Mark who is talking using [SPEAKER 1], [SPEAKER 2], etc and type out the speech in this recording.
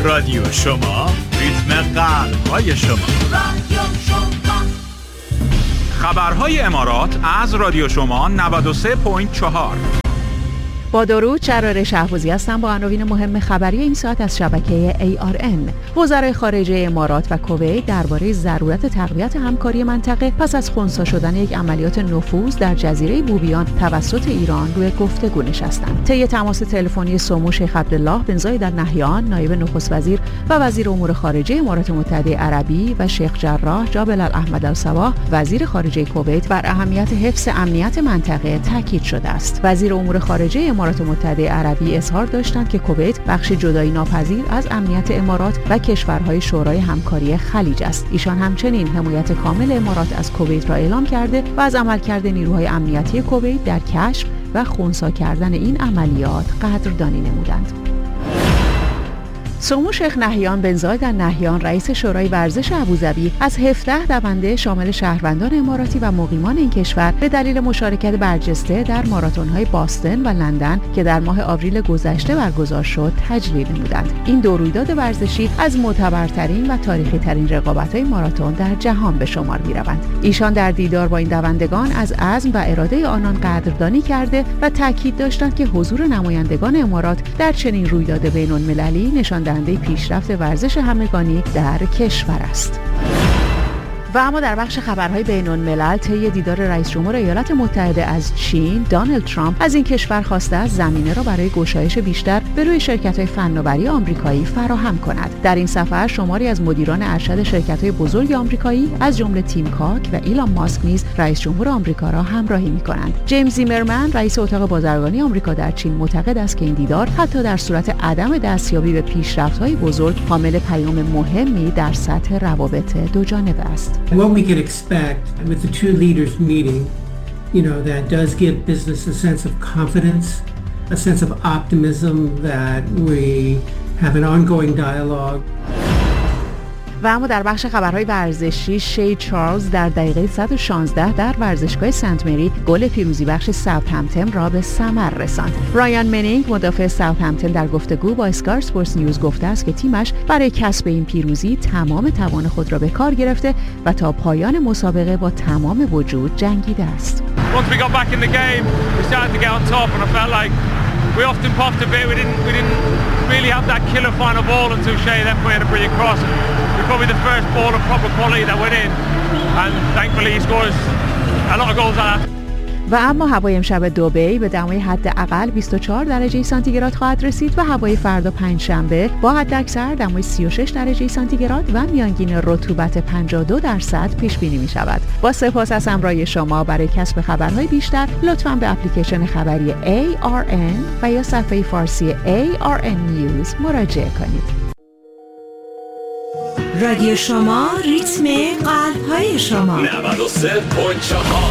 [SPEAKER 1] رادیو شما، ریتم قلب‌های شما. خبرهای امارات از رادیو شما 93.4.
[SPEAKER 2] با درود، شراره شهبازی هستم با عناوین مهم خبری این ساعت از شبکه ARN. وزرای خارجه امارات و کویت درباره ضرورت تقویت همکاری منطقه پس از خنثی شدن یک عملیات نفوذ در جزیره بوبیان توسط ایران روی گفتگو نشستند. طی تماس تلفنی سمو شیخ عبدالله بن زاید ال نهیان، نایب نخست وزیر و وزیر امور خارجه امارات متحده عربی و شیخ جراح جابر الاحمد الصباح، وزیر خارجه کویت، بر اهمیت حفظ امنیت منطقه تاکید شده است. وزیر امور خارجه امارات متحده عربی اظهار داشتند که کویت بخشی جدایی ناپذیر از امنیت امارات و کشورهای شورای همکاری خلیج است. ایشان همچنین حمایت کامل امارات از کویت را اعلام کرده و از عملکرد نیروهای امنیتی کویت در کشف و خنثی کردن این عملیات قدردانی نمودند. سمو شیخ نهیان بن زاید ال نهیان، رئیس شورای ورزش ابوظبی، از 17 دونده شامل شهروندان اماراتی و مقیمان این کشور به دلیل مشارکت برجسته در ماراتون‌های باستون و لندن که در ماه آوریل گذشته برگزار شد تجلیل نمودند. این دو رویداد ورزشی از معتبرترین و تاریخی‌ترین رقابت‌های ماراتون در جهان به شمار می‌روند. ایشان در دیدار با این دوندگان از عزم و اراده آنان قدردانی کرده و تاکید داشتند که حضور نمایندگان امارات در چنین رویداد بین‌المللی نشان دهنده پیشرفت ورزش همگانی در کشور است. و اما در بخش خبرهای بین‌الملل، طی دیدار رئیس جمهور ایالات متحده از چین دونالد ترامپ از این کشور خواسته است زمینه را برای گشایش بیشتر به روی شرکت‌های فناوری آمریکایی فراهم کند. در این سفر شماری از مدیران ارشد شرکت‌های بزرگ آمریکایی از جمله تیم کاک و ایلان ماسک نیز رئیس جمهور آمریکا را همراهی می‌کنند. جیمز زیمرمن، رئیس اتاق بازرگانی آمریکا در چین، معتقد است که این دیدار حتی در صورت عدم دستیابی به پیشرفت‌های بزرگ حامل پیام مهمی در سطح روابط دوجانبه است.
[SPEAKER 3] What we can expect with the two leaders meeting, that does give business a sense of confidence, a sense of optimism that we have an ongoing dialogue.
[SPEAKER 2] و اما در بخش خبرهای ورزشی، شی چارلز در دقیقه 116 در ورزشگاه سنت مری گل پیروزی بخش ساوثهمپتون را به ثمر رساند. رایان منینگ، مدافع ساوثهمپتون، در گفتگو با اسکای اسپورتس نیوز گفته است که تیمش برای کسب این پیروزی تمام توان خود را به کار گرفته و تا پایان مسابقه با تمام وجود جنگیده است.
[SPEAKER 4] We often popped a bit. We didn't really have that killer final ball until Shea then put in a brilliant cross. We're probably the first ball of proper quality that went in, and thankfully he scores a lot of goals like that.
[SPEAKER 2] و اما هوای امشب دبی به دمای حداقل 24 درجه سانتیگراد خواهد رسید و هوای فردا پنجشنبه با حداکثر دمای 36 درجه سانتیگراد و میانگین رطوبت 52% پیش بینی می شود. با سپاس از همراهی شما. برای کسب خبرهای بیشتر لطفاً به اپلیکیشن خبری ARN و یا صفحه فارسی ARN News مراجعه کنید.
[SPEAKER 5] رادیو شما، ریتم قلب‌های شما
[SPEAKER 1] 93.4.